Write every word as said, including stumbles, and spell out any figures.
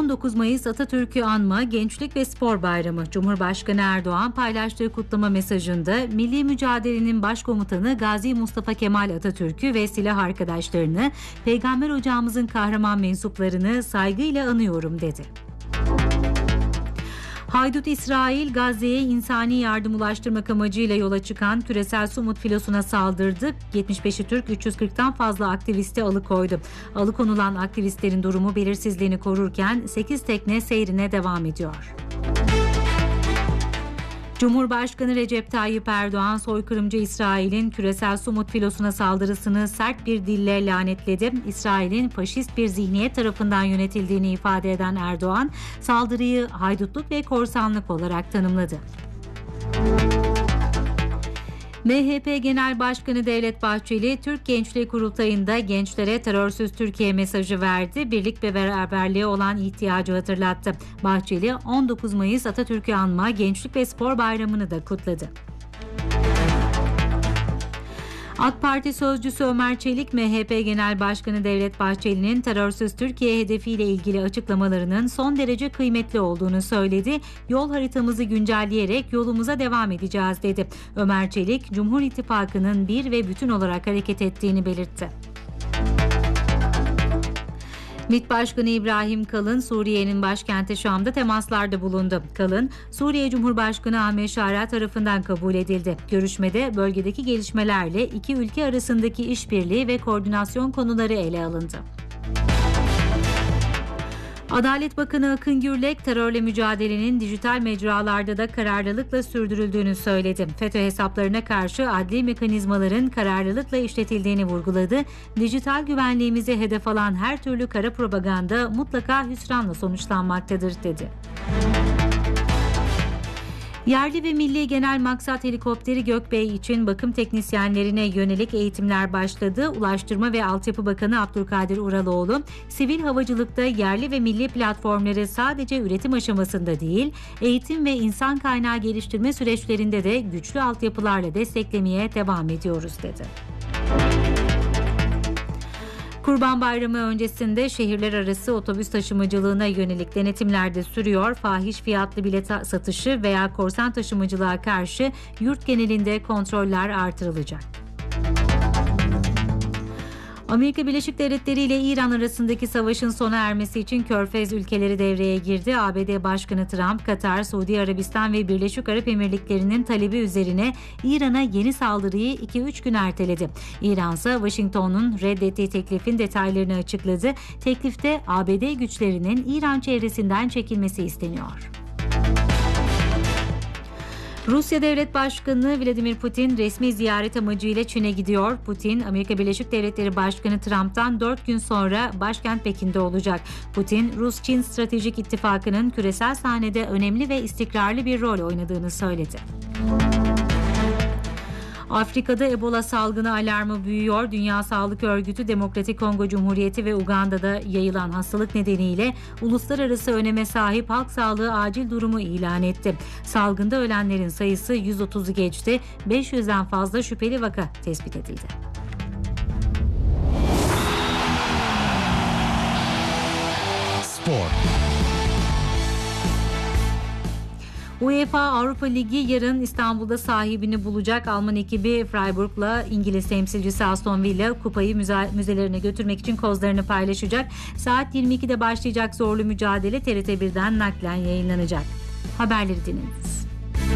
on dokuz Mayıs Atatürk'ü Anma Gençlik ve Spor Bayramı. Cumhurbaşkanı Erdoğan paylaştığı kutlama mesajında milli mücadelenin başkomutanı Gazi Mustafa Kemal Atatürk'ü ve silah arkadaşlarını, Peygamber Ocağımızın kahraman mensuplarını saygıyla anıyorum dedi. Haydut İsrail, Gazze'ye insani yardım ulaştırmak amacıyla yola çıkan küresel Sumut filosuna saldırdı. yetmiş beşi Türk, üç yüz kırktan fazla aktivisti alıkoydu. Alıkonulan aktivistlerin durumu belirsizliğini korurken sekiz tekne seyrine devam ediyor. Cumhurbaşkanı Recep Tayyip Erdoğan, soykırımcı İsrail'in küresel Sumut filosuna saldırısını sert bir dille lanetledi. İsrail'in faşist bir zihniyet tarafından yönetildiğini ifade eden Erdoğan, saldırıyı haydutluk ve korsanlık olarak tanımladı. M H P Genel Başkanı Devlet Bahçeli, Türk Gençliği Kurultayı'nda gençlere terörsüz Türkiye mesajı verdi. Birlik ve beraberliğe olan ihtiyacı hatırlattı. Bahçeli, on dokuz Mayıs Atatürk'ü Anma Gençlik ve Spor Bayramı'nı da kutladı. AK Parti sözcüsü Ömer Çelik, M H P Genel Başkanı Devlet Bahçeli'nin terörsüz Türkiye hedefiyle ilgili açıklamalarının son derece kıymetli olduğunu söyledi. Yol haritamızı güncelleyerek yolumuza devam edeceğiz dedi. Ömer Çelik, Cumhur İttifakı'nın bir ve bütün olarak hareket ettiğini belirtti. MİT Başkanı İbrahim Kalın, Suriye'nin başkenti Şam'da temaslarda bulundu. Kalın, Suriye Cumhurbaşkanı Ahmet Şara tarafından kabul edildi. Görüşmede bölgedeki gelişmelerle iki ülke arasındaki işbirliği ve koordinasyon konuları ele alındı. Adalet Bakanı Akın Gürlek, terörle mücadelenin dijital mecralarda da kararlılıkla sürdürüldüğünü söyledi. FETÖ hesaplarına karşı adli mekanizmaların kararlılıkla işletildiğini vurguladı. Dijital güvenliğimizi hedef alan her türlü kara propaganda mutlaka hüsranla sonuçlanmaktadır dedi. Yerli ve milli genel maksat helikopteri Gökbey için bakım teknisyenlerine yönelik eğitimler başladı. Ulaştırma ve Altyapı Bakanı Abdülkadir Uraloğlu, sivil havacılıkta yerli ve milli platformları sadece üretim aşamasında değil, eğitim ve insan kaynağı geliştirme süreçlerinde de güçlü altyapılarla desteklemeye devam ediyoruz dedi. Kurban Bayramı öncesinde şehirler arası otobüs taşımacılığına yönelik denetimler de sürüyor. Fahiş fiyatlı bilet satışı veya korsan taşımacılığa karşı yurt genelinde kontroller artırılacak. Amerika Birleşik Devletleri ile İran arasındaki savaşın sona ermesi için Körfez ülkeleri devreye girdi. A B D Başkanı Trump, Katar, Suudi Arabistan ve Birleşik Arap Emirlikleri'nin talebi üzerine İran'a yeni saldırıyı iki üç gün erteledi. İran ise Washington'un reddettiği teklifin detaylarını açıkladı. Teklifte A B D güçlerinin İran çevresinden çekilmesi isteniyor. Rusya Devlet Başkanı Vladimir Putin resmi ziyaret amacıyla Çin'e gidiyor. Putin, Amerika Birleşik Devletleri Başkanı Trump'tan dört gün sonra başkent Pekin'de olacak. Putin, Rus-Çin Stratejik İttifakı'nın küresel sahnede önemli ve istikrarlı bir rol oynadığını söyledi. Afrika'da Ebola salgını alarmı büyüyor. Dünya Sağlık Örgütü, Demokratik Kongo Cumhuriyeti ve Uganda'da yayılan hastalık nedeniyle uluslararası öneme sahip halk sağlığı acil durumu ilan etti. Salgında ölenlerin sayısı yüz otuzu geçti. beş yüzden fazla şüpheli vaka tespit edildi. Spor. UEFA Avrupa Ligi yarın İstanbul'da sahibini bulacak. Alman ekibi Freiburg'la İngiliz temsilcisi Aston Villa kupayı müze- müzelerine götürmek için kozlarını paylaşacak. Saat yirmi ikide başlayacak zorlu mücadele T R T birden naklen yayınlanacak. Haberleri dinlediniz.